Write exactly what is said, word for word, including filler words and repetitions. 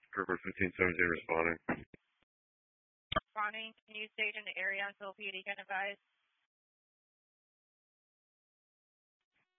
River fifteen seventeen responding. Responding, can you stage in the area until P D can advise?